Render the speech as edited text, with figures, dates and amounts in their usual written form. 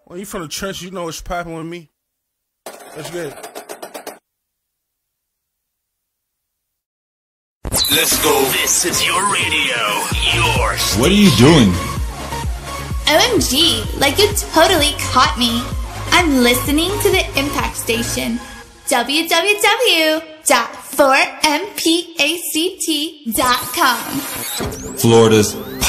Well, you from the trenches, you know what's popping with me. Let's get it. Let's go. This is your radio. Your station. What are you doing? OMG, like you totally caught me. I'm listening to the Impact Station. www.4mpact.com. Florida's